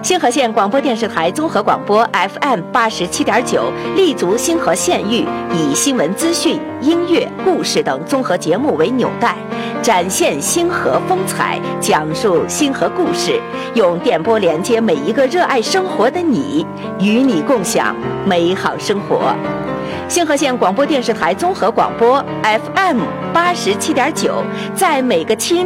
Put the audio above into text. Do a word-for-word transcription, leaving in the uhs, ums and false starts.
星河县广播电视台综合广播 F M 八十七点九，立足星河县域，以新闻资讯、音乐、故事等综合节目为纽带，展现星河风采，讲述星河故事，用电波连接每一个热爱生活的你，与你共享美好生活。星河县广播电视台综合广播 F M 八十七点九，在每个亲